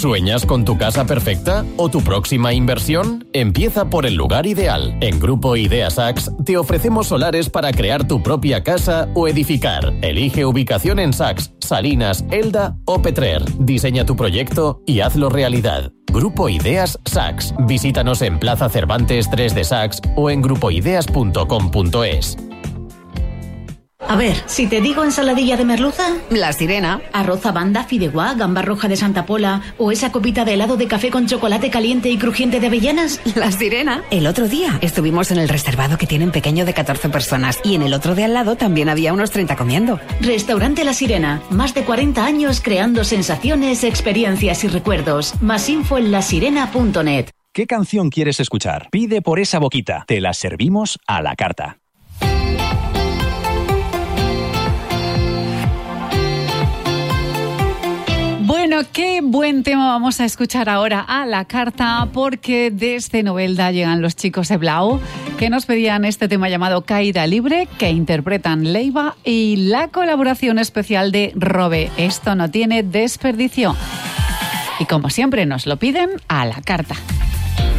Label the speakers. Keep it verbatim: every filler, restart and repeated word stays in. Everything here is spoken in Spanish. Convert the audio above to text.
Speaker 1: ¿Sueñas con tu casa perfecta o tu próxima inversión? Empieza por el lugar ideal. En Grupo Idea Sachs te ofrecemos solares para crear tu propia casa o edificar. Elige ubicación en Sachs, Salinas, Elda o Petrer. Diseña tu proyecto y hazlo realidad. Grupo Ideas Sachs. Visítanos en Plaza Cervantes tres de Sachs o en grupo ideas punto com punto es.
Speaker 2: A ver, si te digo ensaladilla de merluza...
Speaker 3: La Sirena.
Speaker 2: Arroz a banda, fideuá, gamba roja de Santa Pola o esa copita de helado de café con chocolate caliente y crujiente de avellanas.
Speaker 3: La Sirena. El otro día estuvimos en el reservado que tienen pequeño de catorce personas y en el otro de al lado también había unos treinta comiendo.
Speaker 2: Restaurante La Sirena. Más de cuarenta años creando sensaciones, experiencias y recuerdos. Más info en la sirena punto net.
Speaker 4: ¿Qué canción quieres escuchar? Pide por esa boquita. Te la servimos a la carta.
Speaker 5: Bueno, qué buen tema vamos a escuchar ahora a la carta, porque desde Novelda llegan los chicos de Blau, que nos pedían este tema llamado Caída Libre, que interpretan Leiva, y la colaboración especial de Robe. Esto no tiene desperdicio. Y como siempre nos lo piden a la carta.